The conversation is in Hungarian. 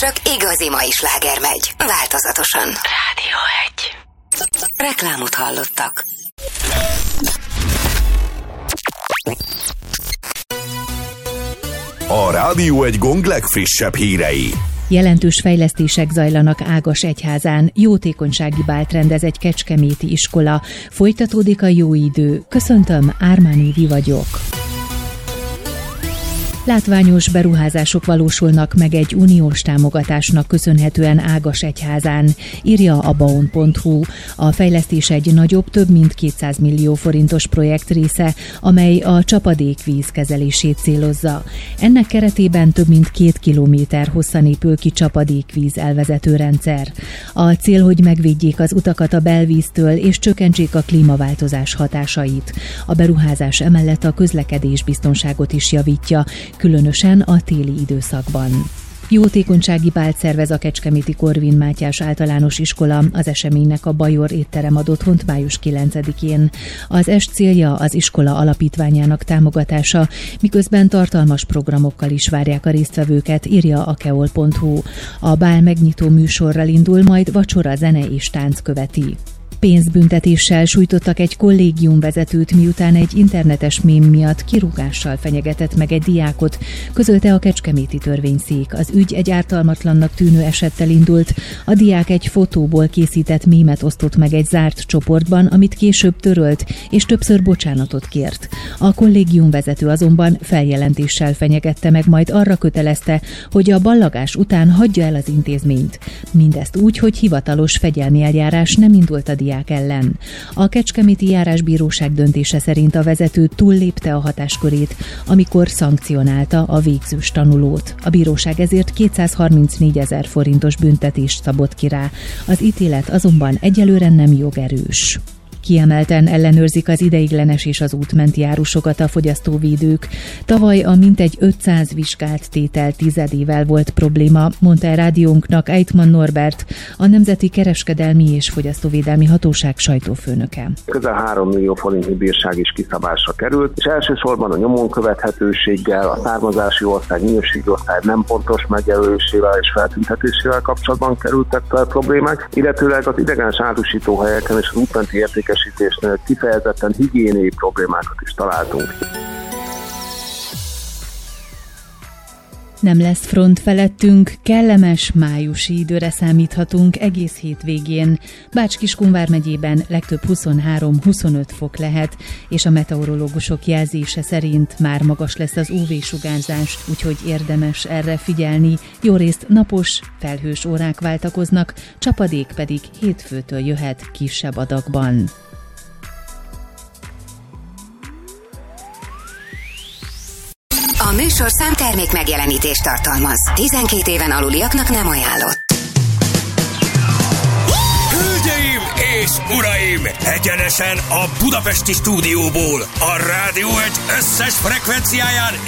csak igazi mai sláger megy. Változatosan. Rádió 1. Reklámot hallottak. A Rádió 1 Gong legfrissebb hírei. Jelentős fejlesztések zajlanak Ágasegyházán, jótékonysági bált rendez egy kecskeméti iskola. Folytatódik a jó idő. Köszöntöm, Ármán Évi vagyok. Látványos beruházások valósulnak meg egy uniós támogatásnak köszönhetően Ágasegyházán, írja a baon.hu. A fejlesztés egy nagyobb, több mint 200 millió forintos projekt része, amely a csapadékvíz kezelését célozza. Ennek keretében több mint 2 kilométer hosszan épül ki csapadékvíz elvezető rendszer. A cél, hogy megvédjék az utakat a belvíztől és csökkentsék a klímaváltozás hatásait. A beruházás emellett a közlekedésbiztonságot is javítja, különösen a téli időszakban. Jótékonysági bált szervez a Kecskeméti Korvin Mátyás Általános Iskola. Az eseménynek a Bajor étterem ad otthont május 9-én. Az est célja az iskola alapítványának támogatása, miközben tartalmas programokkal is várják a résztvevőket, írja a keol.hu. A bál megnyitó műsorral indul, majd vacsora, zene és tánc követi. Pénzbüntetéssel sújtottak egy kollégiumvezetőt, miután egy internetes mém miatt kirúgással fenyegetett meg egy diákot, közölte a kecskeméti törvényszék. Az ügy egy ártalmatlannak tűnő esettel indult. A diák egy fotóból készített mémet osztott meg egy zárt csoportban, amit később törölt, és többször bocsánatot kért. A kollégiumvezető azonban feljelentéssel fenyegette meg, majd arra kötelezte, hogy a ballagás után hagyja el az intézményt. Mindezt úgy, hogy hivatalos fegyelmi eljárás nem indult a diák ellen. A Kecskeméti Járásbíróság döntése szerint a vezető túllépte a hatáskörét, amikor szankcionálta a végzős tanulót. A bíróság ezért 234 000 forintos büntetést szabott ki rá. Az ítélet azonban egyelőre nem jogerős. Kiemelten ellenőrzik az ideiglenes és az útmenti járusokat a fogyasztóvédők. Tavaly a mintegy 500 vizsgált tétel tizedével volt probléma, mondta a rádiónknak Eitman Norbert, a Nemzeti Kereskedelmi és Fogyasztóvédelmi Hatóság sajtófőnöke. Közel 3 millió forintnyi bírság is kiszabásra került, és elsősorban a nyomon követhetőséggel, a származási ország, minőségi ország nem pontos megjelölésével és feltüntetésével kapcsolatban kerültek fel problémák, illetőleg az idegenes árusítóhelyeken és az útmenti értékesítésnél kifejezetten higiéniai problémákat is találtunk. Nem lesz front felettünk, kellemes májusi időre számíthatunk egész hétvégén. Bács-Kiskun vármegyében legtöbb 23-25 fok lehet, és a meteorológusok jelzése szerint már magas lesz az UV-sugárzás, úgyhogy érdemes erre figyelni. Jórészt napos, felhős órák váltakoznak, csapadék pedig hétfőtől jöhet kisebb adagban. A műsorszám termék megjelenítést tartalmaz. 12 éven aluliaknak nem ajánlott. Hölgyeim és uraim! Egyenesen a budapesti stúdióból, a Rádió 1 összes frekvenciáján